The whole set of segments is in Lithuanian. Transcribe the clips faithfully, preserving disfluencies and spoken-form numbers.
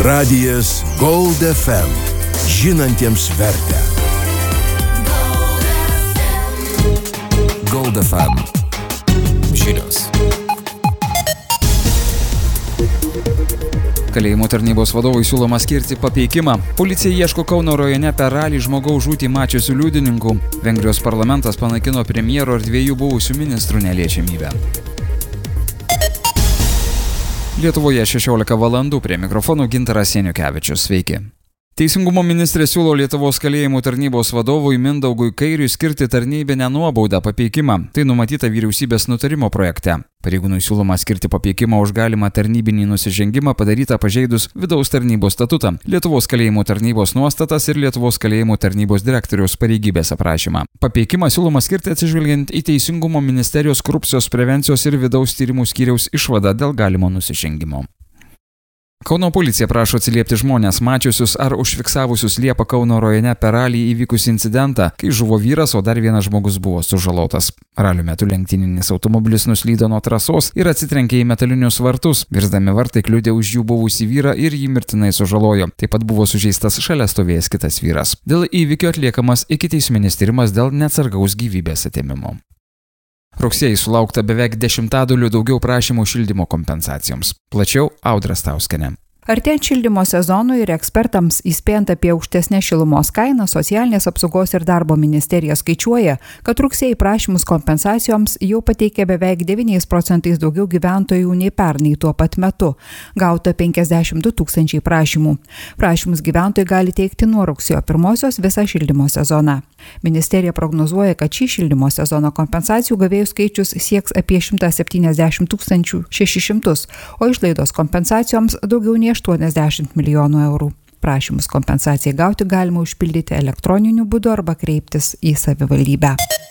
Radijas Gold F M. Žinantiems vertę. Gold F M. Žinios. Kalėjimų tarnybos vadovui siūloma skirti papeikimą. Policija ieško Kauno rajone per ralį žmogaus žūtį mačiusių liudininkų. Vengrijos parlamentas panaikino premjero ir dviejų buvusių ministrų neliečiamybę. Lietuvoje šešiolika valandų, prie mikrofonų Gintaras Janiukevičius. Sveiki. Teisingumo ministrė siūlo Lietuvos kalėjimų tarnybos vadovui Mindaugui Kairiui skirti tarnybinę nuobaudą papeikimą. Tai numatyta vyriausybės nutarimo projekte. Pareigūnui siūloma skirti papeikimą už galimą tarnybinį nusižengimą padarytą pažeidus vidaus tarnybos statutą, Lietuvos kalėjimų tarnybos nuostatas ir Lietuvos kalėjimų tarnybos direktoriaus pareigybės aprašymą. Papeikimą siūloma skirti atsižvelgiant į Teisingumo ministerijos korupcijos prevencijos ir vidaus tyrimų skyriaus išvadą dėl galimo nusižengimo. Kauno policija prašo atsiliepti žmonės mačiusius ar užfiksavusius Liepą Kauno rajone per ralį įvykusį incidentą, kai žuvo vyras, o dar vienas žmogus buvo sužalotas. Ralio metu lenktyninis automobilis nuslydo nuo trasos ir atsitrenkė į metalinius vartus. Virsdami vartai kliudė už jų buvusį vyrą ir jį mirtinai sužalojo. Taip pat buvo sužeistas šalia stovėjęs kitas vyras. Dėl įvykio atliekamas ikiteisminis tyrimas dėl neatsargaus gyvybės atėmimo. Rugsėjį sulaukta beveik dešimtadaliu daugiau prašymų šildymo kompensacijoms. Plačiau Audra Stauskienė. Artėjant šildymo sezonui ir ekspertams įspėjant apie aukštesnę šilumos kainą, Socialinės apsaugos ir darbo ministerija skaičiuoja, kad rugsėjį prašymus kompensacijoms jau pateikė beveik devyniais procentais daugiau gyventojų nei pernai tuo pat metu. Gauta penkiasdešimt du tūkstančiai prašymų. Prašymus gyventojai gali teikti nuo rugsėjo pirmosios visą šildymo sezoną. Ministerija prognozuoja, kad šį šildymo sezono kompensacijų gavėjų skaičius sieks apie šimtą septyniasdešimt tūkstančių šešis šimtus, o išlaidos kompensacijoms daugiau nei aštuoniasdešimt milijonų eurų. Prašymus kompensacijai gauti galima užpildyti elektroniniu būdu arba kreiptis į savivaldybę.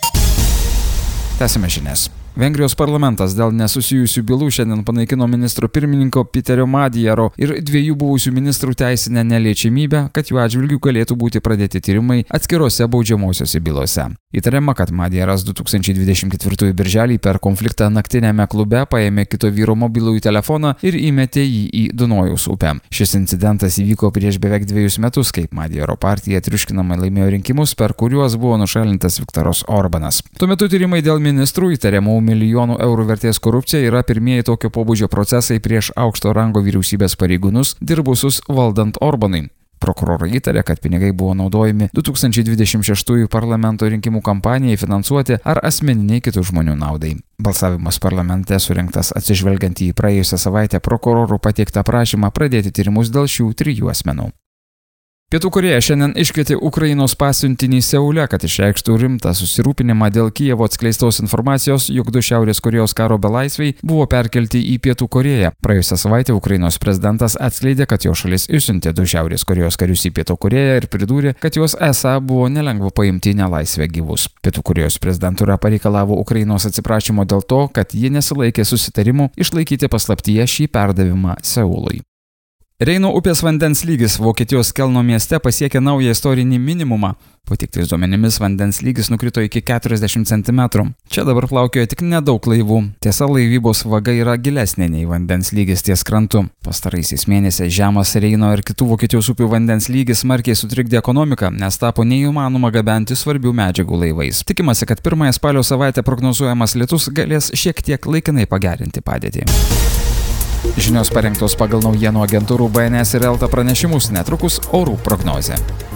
Tęsime žinias. Vengrijos parlamentas dėl nesusijusių bylų šiandien panaikino ministro pirmininko Piterio Madjaro ir dviejų buvusių ministrų teisinę neliečiamybę, kad jų atžvilgiu galėtų būti pradėti tyrimai atskirose baudžiamosiose bylose. Įtariama, kad Madjaras du tūkstančiai dvidešimt ketvirtųjų birželį per konfliktą naktinėme klube paėmė kito vyro mobilųjį telefoną ir įmetė jį į Dunojaus upę. Šis incidentas įvyko prieš beveik dviejus metus, kai Madjaro partija triuškinamai laimėjo rinkimus, per kuriuos buvo nušalintas Viktoras Orbanas. Tuo metu tyrimai dėl ministrų įtariamų milijonų eurų vertės korupcija yra pirmieji tokio pobūdžio procesai prieš aukšto rango vyriausybės pareigūnus dirbusius valdant Orbanui. Prokurorai įtarė, kad pinigai buvo naudojami du tūkstančiai dvidešimt šeštųjų parlamento rinkimų kampanijai finansuoti ar asmeniniai kitų žmonių naudai. Balsavimas parlamente surinktas atsižvelgiant į praėjusią savaitę prokurorų pateiktą prašymą pradėti tyrimus dėl šių trijų asmenų. Pietų Korėja šiandien iškvietė Ukrainos pasiuntinį Seule, kad išreikštų rimtą susirūpinimą dėl Kijevo atskleistos informacijos, jog du Šiaurės Korėjos karo belaisviai buvo perkelti į Pietų Korėją. Praėjusią savaitę Ukrainos prezidentas atskleidė, kad jo šalis išsiuntė du Šiaurės Korėjos karius į Pietų Korėją ir pridūrė, kad juos esą buvo nelengva paimti į nelaisvę gyvus. Pietų Korėjos prezidentūra pareikalavo Ukrainos atsiprašymo dėl to, kad ji nesilaikė susitarimų išlaikyti paslaptyje šį perdavimą Seului. Reino upės vandens lygis Vokietijos Kelno mieste pasiekė naują istorinį minimumą. Pateiktais duomenimis vandens lygis nukrito iki keturiasdešimt centimetrų. Čia dabar plaukioja tik nedaug laivų. Tiesa, laivybos vaga yra gilesnė nei vandens lygis ties krantu. Pastaraisiais mėnesiais žemas Reino ir kitų Vokietijos upių vandens lygis smarkiai sutrikdė ekonomiką, nes tapo neįmanoma gabenti svarbių medžiagų laivais. Tikimasi, kad pirmąją spalio savaitę prognozuojamas lietus galės šiek tiek laikinai pagerinti padėtį. Žinios parengtos pagal naujienų agentūrų B N S ir Elta pranešimus, netrukus orų prognozė.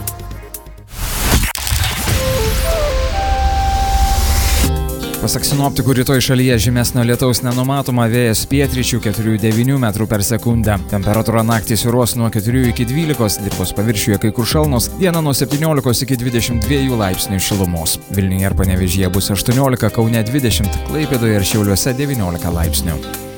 Pasak sinoptikų, rytoj šalyje žymesnio lietaus nenumatoma, vėjas pietryčių keturių devynių metrų per sekundę. Temperatūra naktį svyruos nuo keturių iki dvylikos, dirvos paviršiuje kai kur šalnos, dieną nuo septyniolikos iki dvidešimt dviejų laipsnių šilumos. Vilniuje ir Panevėžyje bus aštuoniolika, Kaune dvidešimt, Klaipėdoje ir Šiauliuose devyniolika laipsnių.